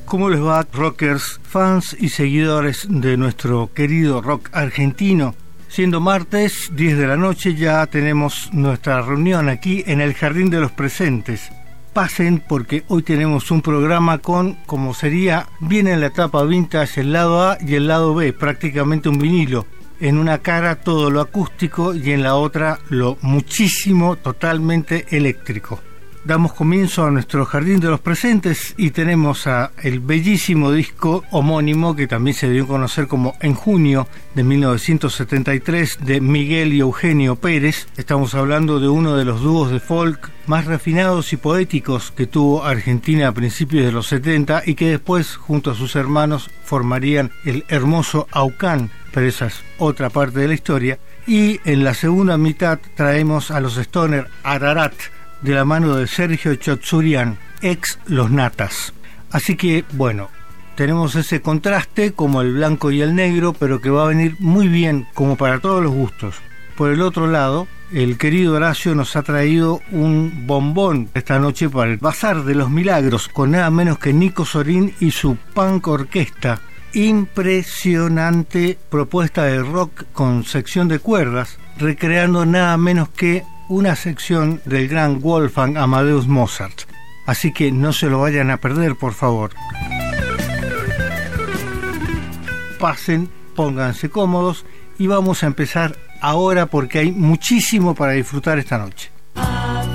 ¿Cómo les va, rockers, fans y seguidores de nuestro querido rock argentino? Siendo martes, 10 de la noche, ya tenemos nuestra reunión aquí en el Jardín de los Presentes. Pasen porque hoy tenemos un programa con, como sería bien en la etapa vintage, el lado A y el lado B, prácticamente un vinilo. En una cara todo lo acústico y en la otra lo muchísimo, totalmente eléctrico. Damos comienzo a nuestro Jardín de los Presentes y tenemos el bellísimo disco homónimo que también se dio a conocer como En junio de 1973 de Miguel y Eugenio Pérez. Estamos hablando de uno de los dúos de folk más refinados y poéticos que tuvo Argentina a principios de los 70 y que después junto a sus hermanos formarían el hermoso Aucán, pero esa es otra parte de la historia. Y en la segunda mitad traemos a los Stoner Ararat, de la mano de Sergio Chotsurian, ex Los Natas. Así que, bueno, tenemos ese contraste como el blanco y el negro, pero que va a venir muy bien como para todos los gustos. Por el otro lado, el querido Horacio nos ha traído un bombón esta noche para el Bazar de los Milagros, con nada menos que Nico Sorín y su punk orquesta. Impresionante propuesta de rock con sección de cuerdas, recreando nada menos que una sección del gran Wolfgang Amadeus Mozart. Así que no se lo vayan a perder, por favor. Pasen, pónganse cómodos y vamos a empezar ahora porque hay muchísimo para disfrutar esta noche.